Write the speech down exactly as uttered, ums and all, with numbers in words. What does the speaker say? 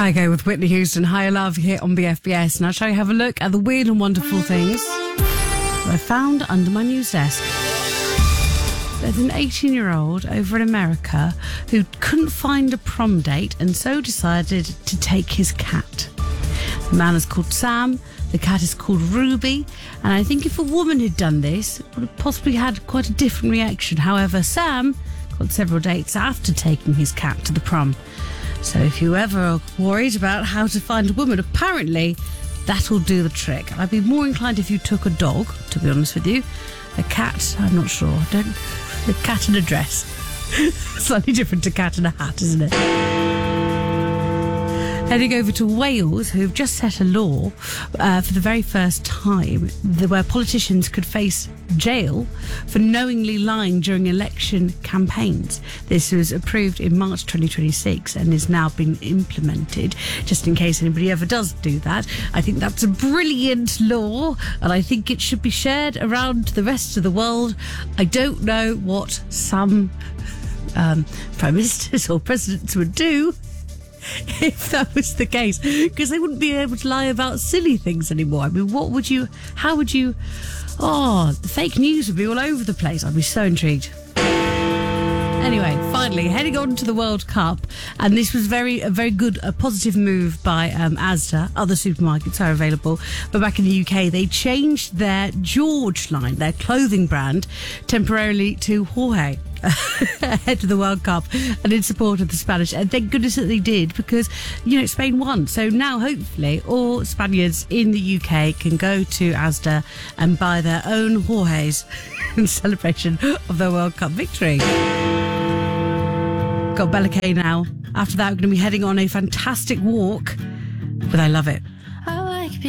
Kygo with Whitney Houston, Higher Love here on B F B S, and I'll show you have a look at the weird and wonderful things I found under my news desk. There's an eighteen-year-old over in America who couldn't find a prom date and so decided to take his cat. The man is called Sam, the cat is called Ruby, and I think if a woman had done this, it would have possibly had quite a different reaction. However, Sam got several dates after taking his cat to the prom. So if you ever are worried about how to find a woman, apparently that'll do the trick. I'd be more inclined if you took a dog, to be honest with you. A cat, I'm not sure. Don't. A cat in a dress. Slightly different to cat in a hat, isn't it? Heading over to Wales, who've just set a law uh, for the very first time the, where politicians could face jail for knowingly lying during election campaigns. This was approved in March twenty twenty-six and is now being implemented. Just in case anybody ever does do that, I think that's a brilliant law, and I think it should be shared around the rest of the world. I don't know what some um, prime ministers or presidents would do if that was the case, because they wouldn't be able to lie about silly things anymore. I mean, what would you, how would you, oh, the fake news would be all over the place. I'd be so intrigued. Anyway, finally, heading on to the World Cup, and this was very a very good, a positive move by um, Asda. Other supermarkets are available, but back in the U K, they changed their George line, their clothing brand, temporarily to Jorge ahead of the World Cup and in support of the Spanish. And thank goodness that they did, because, you know, Spain won. So now, hopefully, all Spaniards in the U K can go to Asda and buy their own Jorges in celebration of their World Cup victory. Got Bella Kay now. After that, we're going to be heading on a fantastic walk with I Love It.